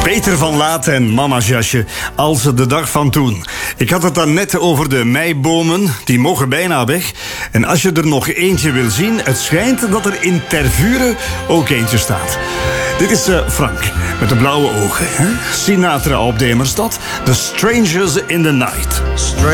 Beter van laat en mama's jasje als de dag van toen. Ik had het dan net over de meibomen, die mogen bijna weg. En als je er nog eentje wil zien, het schijnt dat er in Tervuren ook eentje staat. Dit is Frank, met de blauwe ogen. Hè? Sinatra op Demerstad, The Strangers in the Night.